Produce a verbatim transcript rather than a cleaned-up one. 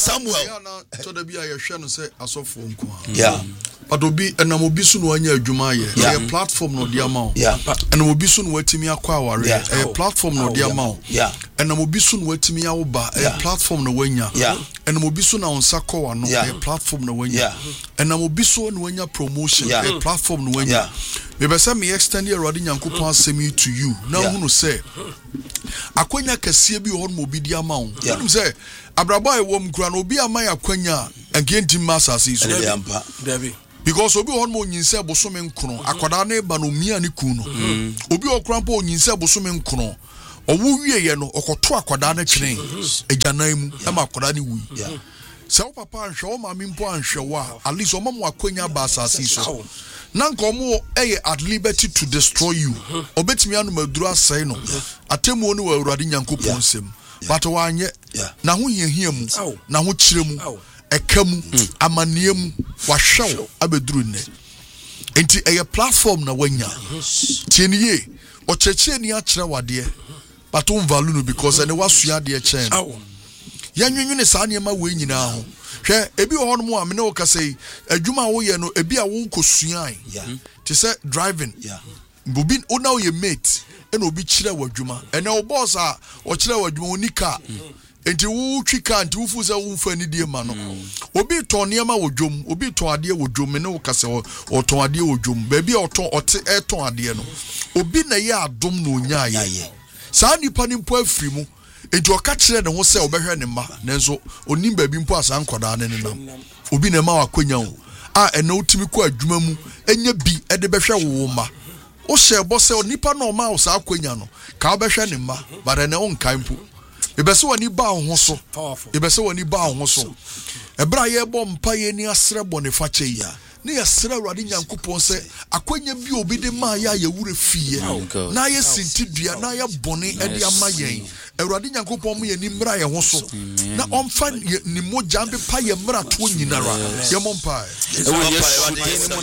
Samuel to the be a yɛhwɛ no sɛ asɔfo nko yeah but obi enam obi so no anya adwuma ye e platform no dia ma yeah enam obi so no watimi akwa aware e platform no dia ma yeah enam obi so no watimi awoba e platform no wanya enam obi so na onsa kɔ no e platform no wanya enam obi so no wanya promotion e platform no wanya me be say me extend your Awurade Nyankopɔn asɛm to you na hu no say akwanya kɛseɛ bi hɔ no obi dia ma wo hu say abrabo e wom kura no obi ama akwanya ankenti masase so David because obi hon mo nyinse bosome nkron akoda na ba no mia ne ku no obi okran po nyinse bosome nkron owu wieye no okoto akoda na twene agyanan mu e ma akoda ne wu se o papa anhwe o ma mi mpo anhwe wa at least o ma mo akwanya ba asase so na nko mo eye at liberty to destroy you obetimi anu maduru asai no atemu oni wa Awurade Nyankopɔn nsem but wanye na ho yehia mu na ho kyire mu ekamu amaniemu wahwew abeduru ne enti eye platform na wanya tieniye o cheche ni akire wade but on value no because ene wasua de chen yanwenwene saa niema we nyina ho hwe ebi ho no mu amene wo kasei adwuma wo ye no ebi a wo nkosuan ti say driving bobi ona wo ye mate ena obi kire wadwuma ene wo boss a o kire wadwuma onika enti wo twika enti wo fu se wo fa ni die ma no obi ton niema wodwom obi ton ade wodwom ne wo kase o ton ade wodwom ba bia o ton ote e ton ade no obi na ye adom no nya ye saa nipa ni mpo afiri mu enti o ka kire ne ho se obehwe ne ma nenso onim ba bi mpo asa nkoda ne ne nam obi na ma wakwanya wo a ene otimi ko adwuma mu enya bi e de behwe wo ma o she bo se nipa no ma wo sa akwanya no ka obehwe ne ma bare ne on kan mpo ebese wani ba ho so ebese wani ba ho so ebra ye bo mpa ye ni asre bone fa che ya ne ya sre Awurade Nyankopɔn se akwanya bi obi de ma ya ye wure fie na ye sintidua na ye bone e de ama yen Awurade Nyankopɔn mu ye ni mra ye ho so na omfa ni mogya be pa ye mra to nyinara ye mo mpa